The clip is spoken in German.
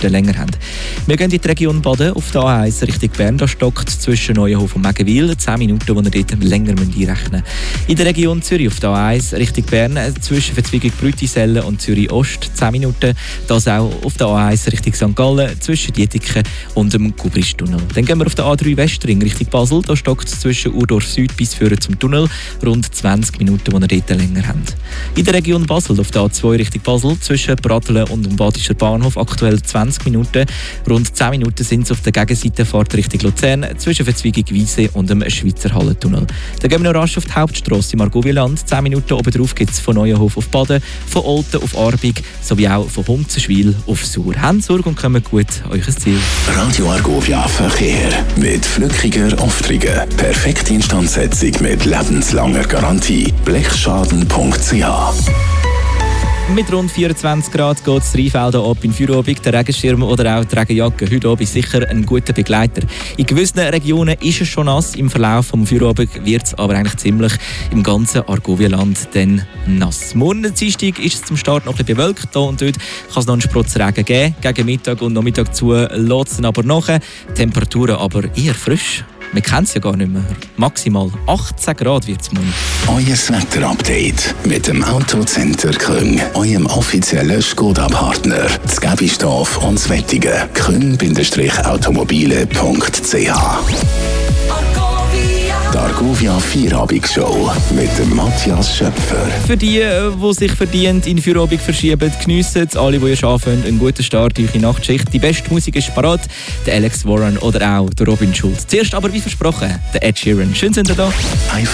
länger haben. Wir gehen in die Region Baden auf der A1 Richtung Bern. Da stockt zwischen Neuenhof und Megenwil 10 Minuten, wo ihr dort länger einrechnen müsst. In der Region Zürich auf der A1 Richtung Bern zwischen Verzweigung Brütisellen und Zürich Ost 10 Minuten. Das auch auf der A1 Richtung St. Gallen zwischen Dietiken und dem Kubristunnel. Dann gehen wir auf der A3 Westring Richtung Basel. Da stockt es zwischen Urdorf Süd bis führen zum Tunnel rund 20 Minuten, wo ihr dort länger habt. In der Region Basel auf der A2 Richtung Basel zwischen Bratteln und dem Badischer Bahnhof aktuell 20 Minuten. Rund 10 Minuten sind es auf der Gegenseite Fahrt Richtung Luzern zwischen Verzweigung Wiese und dem Schweizer Hallentunnel. Dann gehen wir noch rasch auf die Hauptstrasse im Argovierland. 10 Minuten oben drauf gibt es von Neuenhof auf Baden, von Olten auf Arbig sowie auch von Hunzenschwil auf Sur. Habt Sorge und kommt gut an euer Ziel. Radio Argovia Verkehr mit flückiger Aufträgen. Perfekte Instandsetzung mit lebenslanger Garantie. Blechschaden.ch. Mit rund 24 Grad geht es Rheinfelden ab in Feierabend. Der Regenschirm oder auch die Regenjacke heute Abend ist sicher ein guter Begleiter. In gewissen Regionen ist es schon nass. Im Verlauf des Feierabend wird es aber eigentlich ziemlich im ganzen Argovierland dann nass. Morgen Dienstag ist es zum Start noch ein bisschen bewölkt. Hier und dort kann es noch einen Sprotzregen geben. Gegen Mittag und Nachmittag zu lässt es aber nach. Temperaturen aber eher frisch. Wir kennen es ja gar nicht mehr. Maximal 18 Grad wird es morgen. Euer Wetter-Update mit dem Autocenter Küng, eurem offiziellen Skoda-Partner. Das Gebistorf und das Wettigen. Küng-automobile.ch. Die Argovia Feierabend-Show mit dem Matthias Schöpfer. Für die, die sich verdient in Feierabend verschieben, geniessen es. Alle, die ihr arbeiten, einen guten Start in eure Nachtschicht. Die beste Musik ist parat. Der Alex Warren oder auch der Robin Schulz. Zuerst aber, wie versprochen, der Ed Sheeran. Schön sind ihr da.